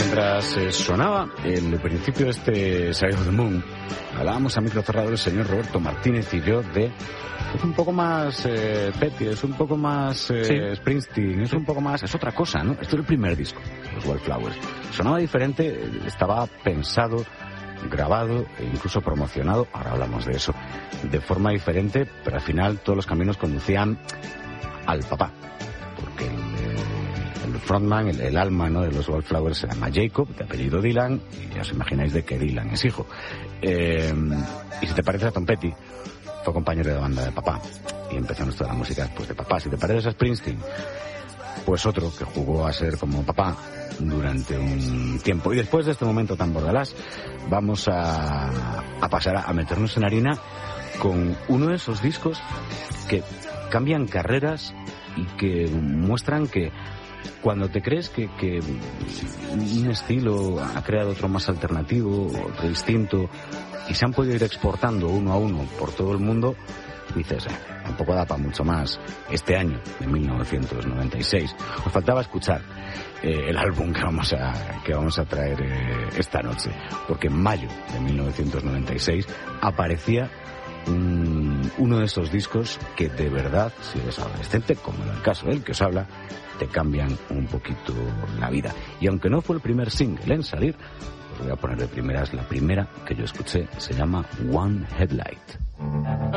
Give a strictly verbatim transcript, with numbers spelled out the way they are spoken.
Mientras eh, sonaba el principio de este Side of the Moon, hablábamos a micro cerrado el señor Roberto Martínez y yo de... Es un poco más eh, Petty, es un poco más eh, sí. Springsteen, es sí. un poco más... Es otra cosa, ¿no? Esto es el primer disco, los Wildflowers. Sonaba diferente, estaba pensado, grabado e incluso promocionado, ahora hablamos de eso, de forma diferente, pero al final todos los caminos conducían al papá, porque el, el frontman, el, el alma, ¿no?, de los Wildflowers se llama Jacob, de apellido Dylan, y ya os imagináis de que Dylan es hijo. Eh, y si te parece a Tom Petty, fue compañero de banda de papá, y empezamos toda la música pues de papá. Si te parece a Springsteen, pues otro que jugó a ser como papá durante un tiempo. Y después de este momento tan bordalás, vamos a, a pasar a, a meternos en harina con uno de esos discos que cambian carreras y que muestran que cuando te crees que, que un estilo ha creado otro más alternativo, otro distinto, y se han podido ir exportando uno a uno por todo el mundo, dices, eh, tampoco da para mucho más. Este año, de mil novecientos noventa y seis, os faltaba escuchar eh, el álbum que vamos a, que vamos a traer eh, esta noche, porque en mayo de mil novecientos noventa y seis aparecía un, uno de esos discos que de verdad, si eres adolescente, como en el caso del que os habla, te cambian un poquito la vida. Y aunque no fue el primer single en salir, os voy a poner de primeras la primera que yo escuché, se llama One Headlight.